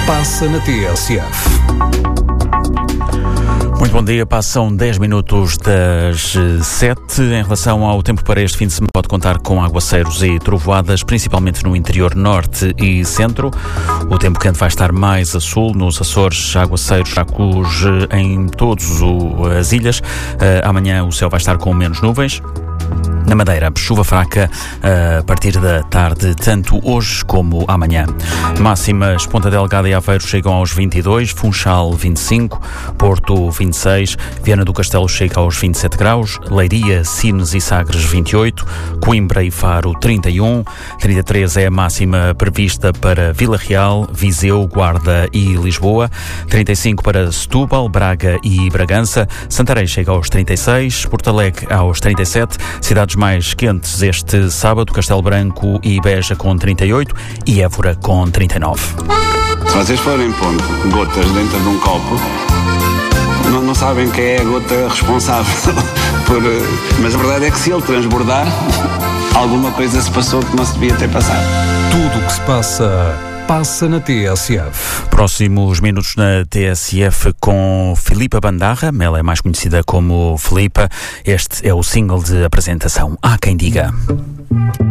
Passa na TSF. Muito bom dia, passam 10 minutos das 7. Em relação ao tempo para este fim de semana, pode contar com aguaceiros e trovoadas, principalmente no interior norte e centro. O tempo quente vai estar mais a sul, nos Açores, aguaceiros fracos em todas as ilhas. Amanhã o céu vai estar com menos nuvens. Na Madeira, chuva fraca a partir da tarde, tanto hoje como amanhã. Máximas: Ponta Delgada e Aveiro chegam aos 22, Funchal 25, Porto 26, Viana do Castelo chega aos 27 graus, Leiria, Sines e Sagres 28, Coimbra e Faro 31, 33 é a máxima prevista para Vila Real, Viseu, Guarda e Lisboa, 35 para Setúbal, Braga e Bragança, Santarém chega aos 36, Porto Alegre aos 37, cidades mais quentes este sábado, Castelo Branco e Beja com 38 e Évora com 39. Se vocês forem pondo gotas dentro de um copo, não sabem quem é a gota responsável mas a verdade é que se ele transbordar, alguma coisa se passou que não se devia ter passado. Tudo o que se passa na TSF. Próximos minutos na TSF com Filipa Bandarra. Ela é mais conhecida como Filipa. Este é o single de apresentação. Há quem diga.